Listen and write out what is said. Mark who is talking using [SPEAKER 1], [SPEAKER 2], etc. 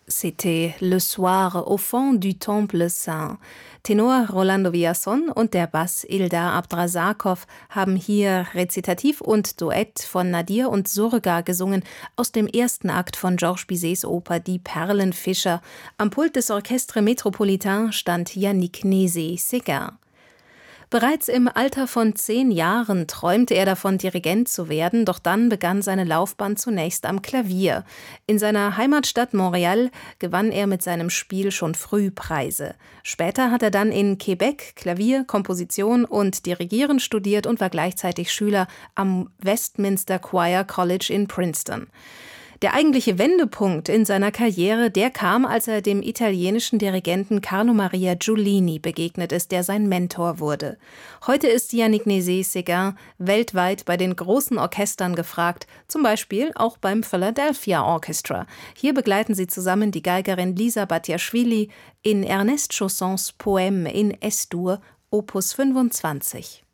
[SPEAKER 1] C'était Le Soir au fond du Temple Saint. Tenor Rolando Villazón und der Bass Eldar Abdrasakov haben hier Rezitativ und Duett von Nadir und Surga gesungen aus dem ersten Akt von Georges Bizets Oper Die Perlenfischer. Am Pult des Orchestre Métropolitain stand Yannick Nézet-Séguin. Bereits im Alter von 10 Jahren träumte er davon, Dirigent zu werden, doch dann begann seine Laufbahn zunächst am Klavier. In seiner Heimatstadt Montreal gewann er mit seinem Spiel schon früh Preise. Später hat er dann in Quebec Klavier, Komposition und Dirigieren studiert und war gleichzeitig Schüler am Westminster Choir College in Princeton. Der eigentliche Wendepunkt in seiner Karriere, der kam, als er dem italienischen Dirigenten Carlo Maria Giulini begegnet ist, der sein Mentor wurde. Heute ist Yannick Nézet-Séguin weltweit bei den großen Orchestern gefragt, zum Beispiel auch beim Philadelphia Orchestra. Hier begleiten sie zusammen die Geigerin Lisa Batiashvili in Ernest Chaussons Poème in Es-Dur, Opus 25.